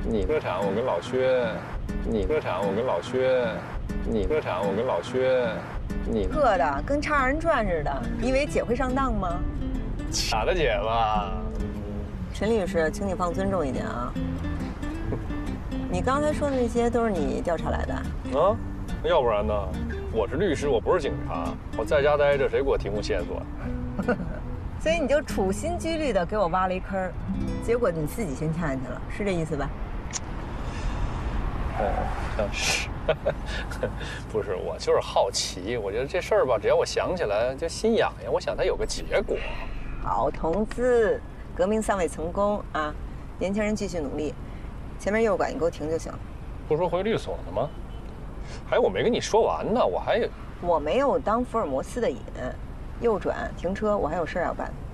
你特产我跟老薛，你特产我跟老薛，你特产我跟老薛，你特的跟插二人转似的，你以为姐会上当吗？ 傻的姐吧。 陈律师，请你放尊重一点啊。你刚才说的那些都是你调查来的？ 啊，要不然呢？我是律师，我不是警察，我在家待着，谁给我提供线索？ 所以你就处心积虑的给我挖了一坑，结果你自己先跳进去了，是这意思吧？ 像是，不是，我就是好奇，我觉得这事儿吧，只要我想起来就心痒痒，我想它有个结果。 好，同志，革命尚未成功啊，年轻人继续努力，前面右拐你给我停就行。 不说回律所呢吗？还有我没跟你说完呢，我没有当福尔摩斯的瘾，右转停车，我还有事要办。